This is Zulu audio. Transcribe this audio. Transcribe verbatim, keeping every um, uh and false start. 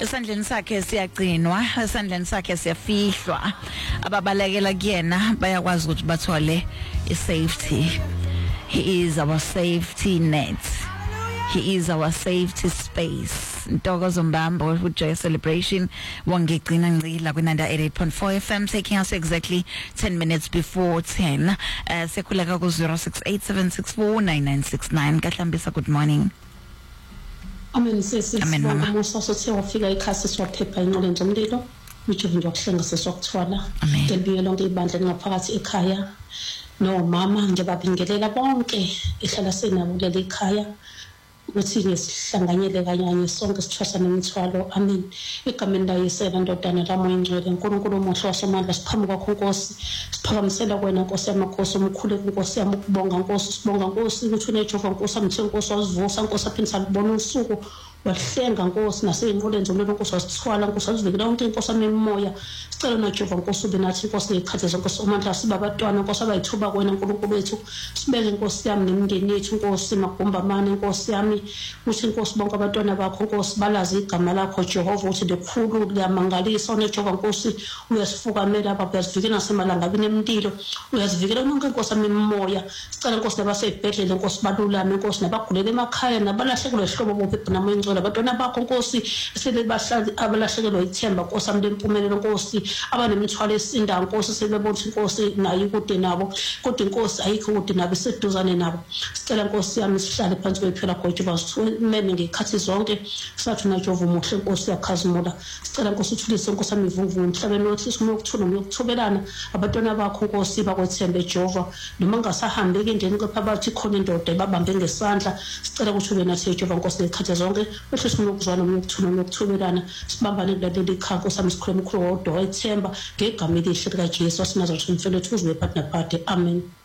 esandleni sakhe siyagcinwa, esandleni sakhe siyafihlwa. Ababalekela kuyena bayakwazi ukuthi bathole isafety. He is our safety net. He is our safety space. Ntokozo Mbambo with Joy Celebration. Wangigcina ngcila ku ninety-eight point four F M, taking us exactly ten minutes before ten. Uh, sekhuleka ku zero six eight seven six four nine nine six nine. Kahlambisa, good morning. Amen sisi. Amen mama. Musa sothi wafika ekhaya siwaphepha inqoleni zomlilo. Ujuve nje okuhlenga sesokuthola. Ngelibiyelo lonke ibandla ngaphakathi ekhaya. No mama nje babingelela bonke ihlala senabo kuleli ekhaya. Uthi ngesihlanganyele kanyanye sonke sithwasa nemithwalo. Amen. Egameni la Yesena ndodana lamoya ingcwele, uNkulunkulu omuhle wasomandla, siphambi kwakho Nkosi, siphakamisela kwena Nkosi yamakhosi, umkhulu Nkosi yami, ukubonga Nkosi, sibonga Nkosi ukuthi uneJehova Nkosi amthe Nkosi wazivusa Nkosi aphindisa libona usuku wahlenga Nkosi naseyinqoleni zomlilo Nkosi wasithwala Nkosi wazivikela yonke Nkosi amemoya. Sicela na Jehova Nkosi ube nathi Nkosi ngekhathi zonke somandla siba abantwana Nkosi abayithuba kwena uNkulunkulu wethu, sibeke Nkosi yami nemindeni yethu Nkosi magumba mane Nkosi yami, uthi Nkosi bonke abantwana bakho Nkosi balazi igama lakho Jehova uthi likhulu liyamangalisa one Jehova Nkosi uyasifukamela baba, uyazivikela nasemalangabini emntilo, uyazivikela yonke Nkosi amemoya. Sicela Nkosi nabasebhedlela Nkosi balulame Nkosi, nabagulele emakhaya nabalahlekelwe ihlobo bobhe namoya abantwana bakho Nkosi sebebahlali abalahlekelwe ithemba Nkosi amle impumelelo Nkosi, abanemithwalo esinda Nkosi sebebona Nkosi nayo kude nabo, kodwa Nkosi ayikho kude nabo seduzane nabo. Sicela Nkosi yami sihlale phansi kwephela Jehova sithumele ngekhathi zonke, sathi na Jehova umuhle Nkosi yakhazimula. Sicela Nkosi uthulise Nkosi amivunguvungu emhlabeni wethu, sifuna ukuthula nokuthobelana abantwana bakho Nkosi bakwethembe Jehova, noma ngasahambeki endlini kepha bathi khona indoda ebabambe ngesandla. Sicela ukuthi ube nathi Jehova Nkosi ngekhathi zonke, bese sinokuzwana nokuthula nokuthobelana, sibambane kuleli khaya Nkosi ami, sikhuluma umkhulu wodwa ethemba ngegama elihle lika Jesu sinazo ukuthi umfelo wethu uzibe phansi naphade. Amen.